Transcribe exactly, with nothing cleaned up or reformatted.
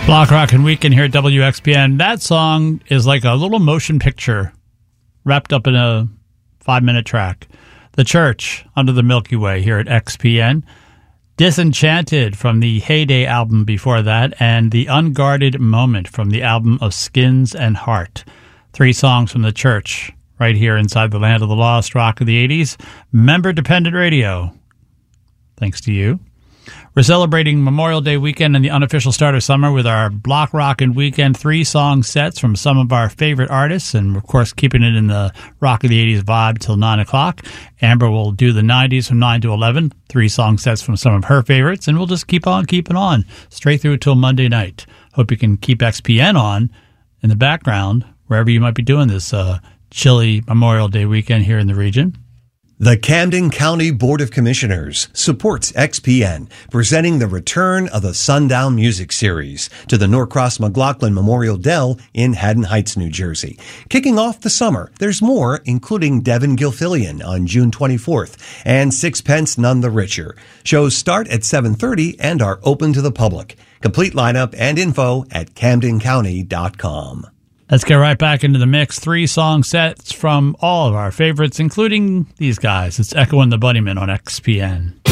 Block Rockin' Weekend here at W X P N. That song is like a little motion picture wrapped up in a five-minute track. The Church, Under the Milky Way here at X P N. Disenchanted from the Heyday album before that, and The Unguarded Moment from the album of Skins and Heart. Three songs from The Church right here inside the Land of the Lost Rock of the eighties. Member-dependent radio. Thanks to you. We're celebrating Memorial Day weekend and the unofficial start of summer with our Block Rockin' Weekend three-song sets from some of our favorite artists, and, of course, keeping it in the Rock of the eighties vibe till nine o'clock. Amber will do the nineties from nine to eleven, three-song sets from some of her favorites, and we'll just keep on keeping on straight through till Monday night. Hope you can keep X P N on in the background wherever you might be doing this uh, chilly Memorial Day weekend here in the region. The Camden County Board of Commissioners supports X P N, presenting the return of the Sundown Music Series to the Norcross McLaughlin Memorial Dell in Haddon Heights, New Jersey. Kicking off the summer, there's more, including Devin Gilfillian on June twenty-fourth and Sixpence None the Richer. Shows start at seven thirty and are open to the public. Complete lineup and info at camden county dot com. Let's get right back into the mix. Three song sets from all of our favorites, including these guys. It's Echo and the Bunnymen on X P N.